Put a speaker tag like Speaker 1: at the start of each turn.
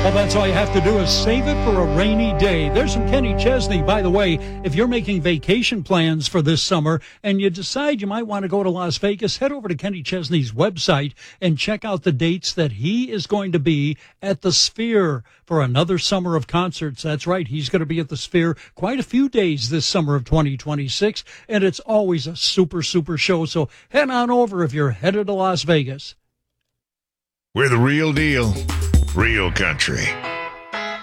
Speaker 1: Well, that's all you have to do is save it for a rainy day. There's some Kenny Chesney. By the way, if you're making vacation plans for this summer and you decide you might want to go to Las Vegas, head over to Kenny Chesney's website and check out the dates that he is going to be at the Sphere for another summer of concerts. That's right. He's going to be at the Sphere quite a few days this summer of 2026, and it's always a super, super show. So head on over if you're headed to Las Vegas.
Speaker 2: We're the real deal. Real country.